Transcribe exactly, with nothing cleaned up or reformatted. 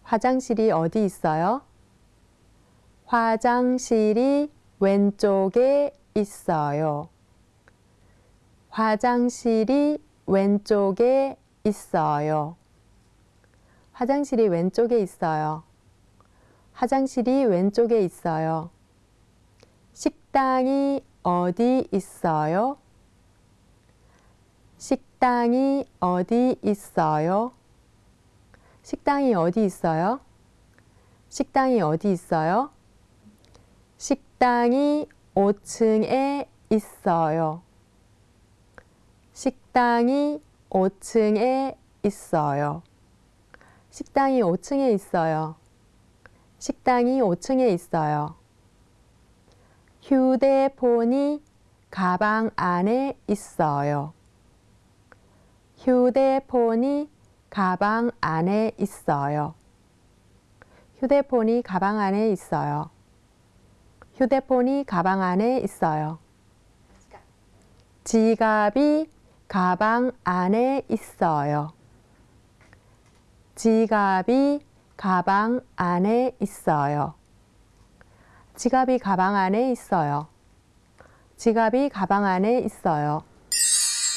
화장실이 어디 있어요? 화장실이 왼쪽에 있어요. 화장실이 왼쪽에 있어요. 화장실이 왼쪽에 있어요. 화장실이 왼쪽에 있어요. 식당이 어디 있어요? 식당이 어디 있어요? 식당이 어디 있어요? 식당이 어디 있어요? 식당이 오 층에 있어요. 식당이 오 층에 있어요. 식당이 오 층에 있어요. 식당이 오 층에 있어요. 휴대폰이 가방 안에 있어요. 휴대폰이 가방 안에 있어요. 휴대폰이 가방 안에 있어요. 휴대폰이 가방 안에 있어요. 지갑이 가방 안에 있어요. 지갑이 가방 안에 있어요. 지갑이 가방 안에 있어요. 지갑이 가방 안에 있어요.